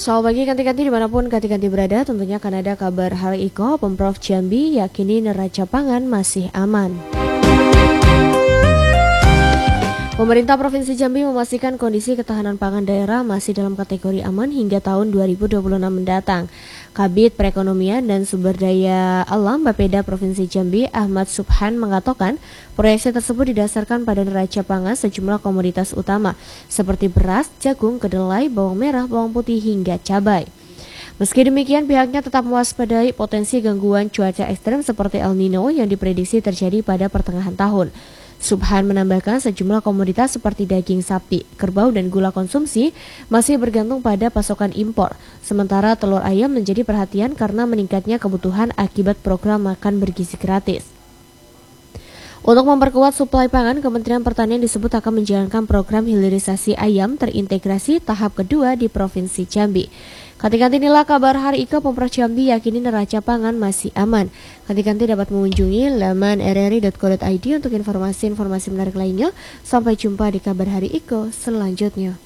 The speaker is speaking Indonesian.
Selamat pagi kanti-kanti dimanapun kanti-kanti berada, tentunya akan ada kabar hari Iko, Pemprov Jambi yakini neraca pangan masih aman. Pemerintah Provinsi Jambi memastikan kondisi ketahanan pangan daerah masih dalam kategori aman hingga tahun 2026 mendatang. Kabid Perekonomian dan Sumber Daya Alam Bapeda Provinsi Jambi Ahmad Subhan mengatakan proyeksi tersebut didasarkan pada neraca pangan sejumlah komoditas utama seperti beras, jagung, kedelai, bawang merah, bawang putih hingga cabai. Meski demikian, pihaknya tetap mewaspadai potensi gangguan cuaca ekstrem seperti El Nino yang diprediksi terjadi pada pertengahan tahun. Subhan menambahkan sejumlah komoditas seperti daging sapi, kerbau, dan gula konsumsi masih bergantung pada pasokan impor, sementara telur ayam menjadi perhatian karena meningkatnya kebutuhan akibat program makan bergizi gratis. Untuk memperkuat suplai pangan, Kementerian Pertanian disebut akan menjalankan program hilirisasi ayam terintegrasi tahap kedua di Provinsi Jambi. Kanti-kanti inilah kabar hari Iko, Pemprov Jambi yakini neraca pangan masih aman. Kanti-kanti dapat mengunjungi laman rri.co.id untuk informasi-informasi menarik lainnya. Sampai jumpa di kabar hari Iko selanjutnya.